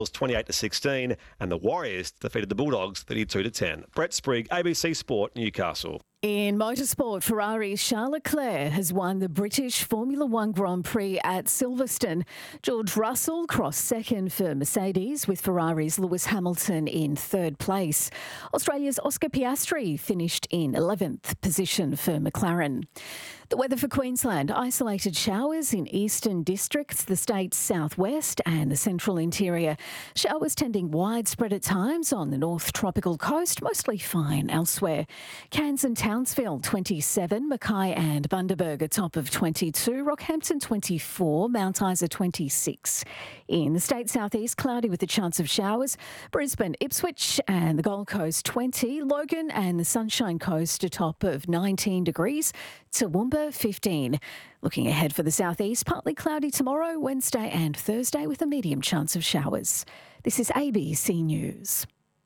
was 28-16, and the Warriors defeated the Bulldogs 32-10. Brett Sprigg, ABC Sport, Newcastle. In motorsport, Ferrari's Charles Leclerc has won the British Formula One Grand Prix at Silverstone. George Russell crossed second for Mercedes, with Ferrari's Lewis Hamilton in third place. Australia's Oscar Piastri finished in 11th position for McLaren. The weather for Queensland: isolated showers in eastern districts, the state's southwest and the central interior. Showers tending widespread at times on the north tropical coast, mostly fine elsewhere. Cairns and Townsville 27, Mackay and Bundaberg a top of 22, Rockhampton 24, Mount Isa 26. In the state southeast, cloudy with a chance of showers. Brisbane, Ipswich and the Gold Coast 20, Logan and the Sunshine Coast a top of 19 degrees, Toowoomba 15. Looking ahead for the southeast, partly cloudy tomorrow, Wednesday and Thursday with a medium chance of showers. This is ABC News.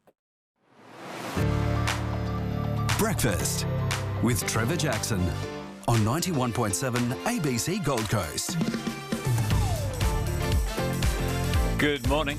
Breakfast with Trevor Jackson on 91.7 ABC Gold Coast. Good morning.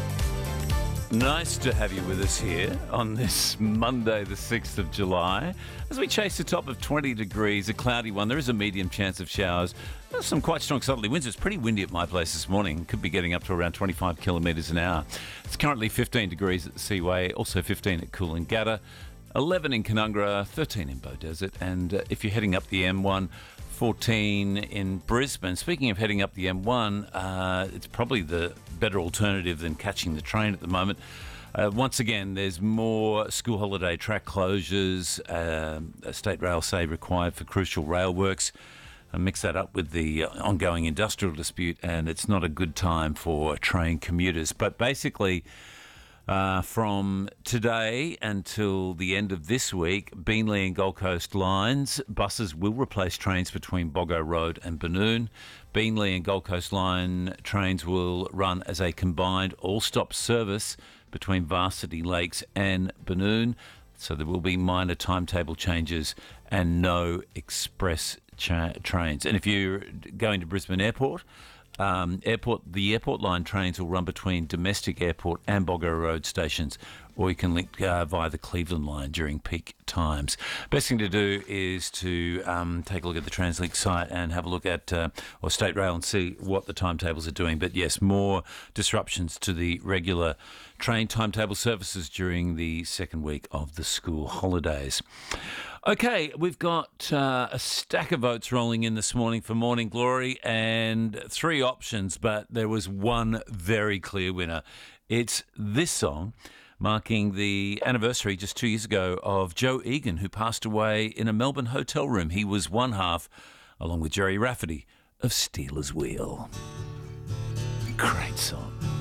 Nice to have you with us here on this Monday, the 6th of July. As we chase the top of 20 degrees, a cloudy one, there is a medium chance of showers. There's some quite strong southerly winds. It's pretty windy at my place this morning. Could be getting up to around 25 kilometres an hour. It's currently 15 degrees at the Seaway, also 15 at Coolangatta, 11 in Canungra, 13 in Beaudesert, and if you're heading up the M1, 14 in Brisbane. Speaking of heading up the M1, it's probably the better alternative than catching the train at the moment. Once again, there's more school holiday track closures, State Rail say required for crucial rail works. Mix that up with the ongoing industrial dispute, and it's not a good time for train commuters. But basically, from today until the end of this week, Beenleigh and Gold Coast lines, buses will replace trains between Boggo Road and Benoon. Beenleigh and Gold Coast line trains will run as a combined all-stop service between Varsity Lakes and Benoon. So there will be minor timetable changes and no express trains. And if you're going to Brisbane Airport, the airport line trains will run between Domestic Airport and Boggo Road stations, or you can link via the Cleveland line during peak times. Best thing to do is to take a look at the TransLink site and have a look at or State Rail and see what the timetables are doing. But yes, more disruptions to the regular train timetable services during the second week of the school holidays. Okay, we've got a stack of votes rolling in this morning for Morning Glory and three options, but there was one very clear winner. It's this song, marking the anniversary just 2 years ago of Joe Egan, who passed away in a Melbourne hotel room. He was one half, along with Jerry Rafferty, of Stealers Wheel. Great song.